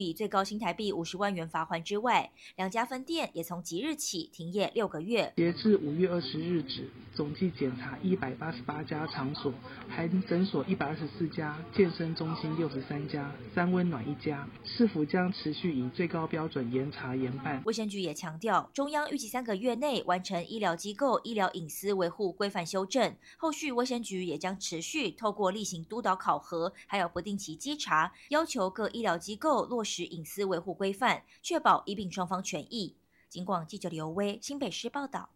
以最高新台币50万元罚锾之外，2家分店也从即日起停业6个月。 截至5月20日止，总计检查188家场所，含诊所124家、健身中心63家、3温暖1家。市府将持续以最高标准严查严办。 卫生局也强调，中央预计3个月内完成医疗机构医疗隐私维护规范修正，后续卫生局也将持续透过例行督导考核，还有不定期稽查，要求各医疗机构落实隐私维护规范，确保医病双方权益。警广记者刘威新北市报道。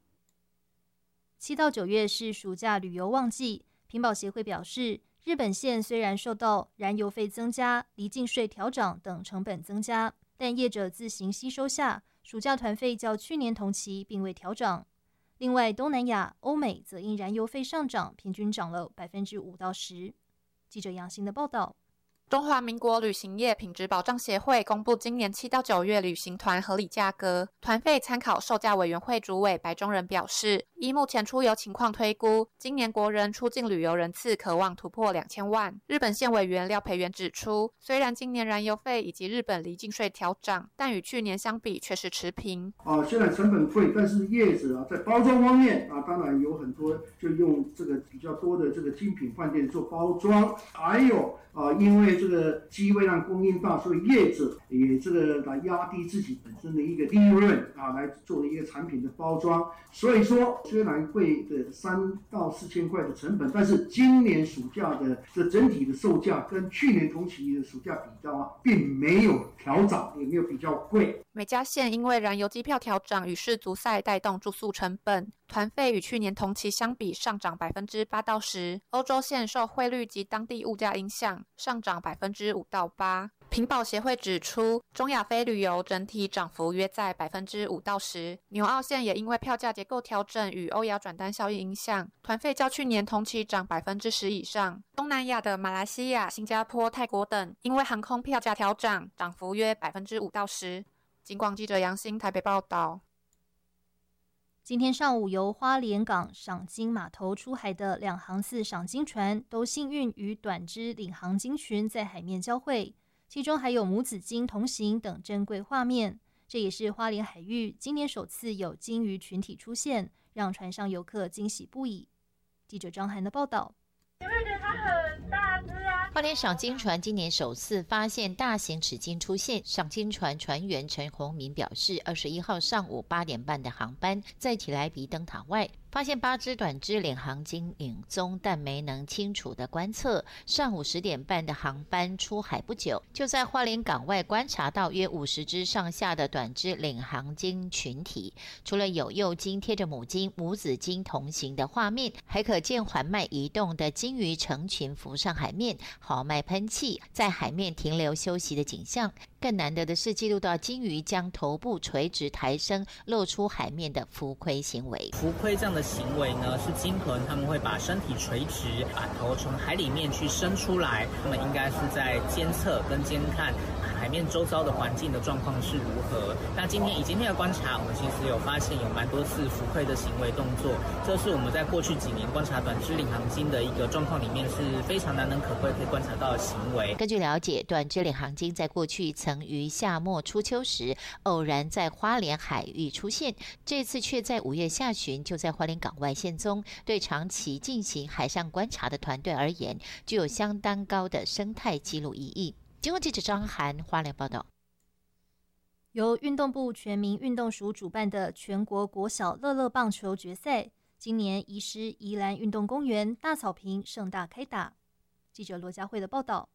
7到9月是暑假旅游旺季，屏保协会表示，日本线虽然受到燃油费增加、离境税调涨等成本增加，但业者自行吸收下，暑假团费较去年同期并未调涨。另外，东南亚、欧美则因燃油费上涨，平均涨了5%到10%。记者杨欣的报道。 中华民国旅行业品质保障协会公布今年7到9月旅行团合理价格，团费参考售价委员会主委白中仁表示，依目前出游情况推估，今年国人出境旅游人次可望突破2000万。日本线委员廖培元指出，虽然今年燃油费以及日本离境税调涨，但与去年相比却是持平。 虽然成本贵，但是业者在包装方面当然有很多就用这个比较多的这个精品饭店做包装，还有因为这个机会让供应大，所以业者也这个来压低自己本身的一个利润来做一个产品的包装。所以说，虽然贵的3到4千块的成本，但是今年暑假的这整体的售价跟去年同期的暑假比较并没有调涨，也没有比较贵。 每家线因为燃油机票调涨与世足赛带动住宿成本，团费与去年同期相比上涨8%到10%。欧洲线受汇率及当地物价影响，上涨5%到8%。屏保协会指出，中亚非旅游整体涨幅约在5%到10%。纽澳线也因为票价结构调整与欧亚转单效应影响，团费较去年同期涨10%以上。东南亚的马来西亚、新加坡、泰国等，因为航空票价调涨，涨幅约5%到10%。警广记者杨欣台北报道。 今天上午由花莲港赏金码头出海的2航次赏金船，都幸运与短支领航鲸群在海面交汇，其中还有母子鲸同行等珍贵画面。这也是花莲海域今年首次有鲸鱼群体出现，让船上游客惊喜不已。记者张涵的报道。 你会觉得它很大只啊！ 花莲赏金船今年首次发现大型齿鲸出现。赏金船船员陈宏明表示，21号上午8点半的航班在提莱比灯塔外发现8只短支领航鲸影踪，但没能清楚的观测。上午10点半的航班出海不久，就在花莲港外观察到约50只上下的短支领航鲸群体。除了有幼鲸贴着母鲸、母子鲸同行的画面，还可见缓慢移动的鲸鱼成群浮上海面，豪迈喷气，在海面停留休息的景象。更难得的是记录到鲸鱼将头部垂直抬升露出海面的浮亏行为。 浮亏这样的行为呢，是鲸豚他们会把身体垂直，把头从海里面去伸出来，他们应该是在监测跟监看海面周遭的环境的状况是如何。那以今天的观察，我们其实有发现有蛮多次浮亏的行为动作，这是我们在过去几年观察短支领航鲸的一个状况里面是非常难能可贵可以观察到的行为。 根据了解，短支领航鲸在过去曾于夏末初秋时偶然在花莲海域出现，这次却在5月下旬就在花莲港外现踪，对长期进行海上观察的团队而言，具有相当高的生态记录意义。经过记者张涵花莲报道。 由运动部全民运动署主办的全国国小乐乐棒球决赛，今年移师宜兰运动公园大草坪盛大开打。记者罗佳慧的报道。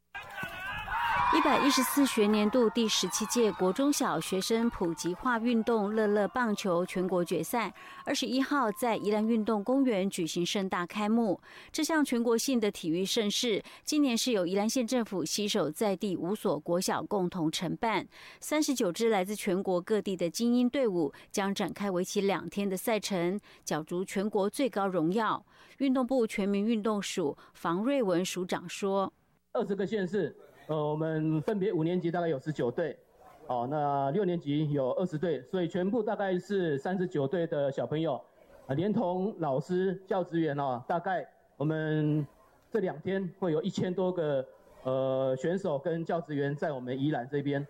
114学年度第17届国中小学生普及化运动乐乐棒球全国决赛21号在宜兰运动公园举行盛大开幕。这项全国性的体育盛事，今年是由宜兰县政府携手在地5所国小共同承办。39支来自全国各地的精英队伍将展开为期2天的赛程，角逐全国最高荣耀。运动部全民运动署房瑞文署长说 ：20个县市。我们分别5年级大概有19队，那6年级有20队，所以全部大概是39队的小朋友，连同老师、教职员大概我们这2天会有1000多个选手跟教职员在我们宜兰这边。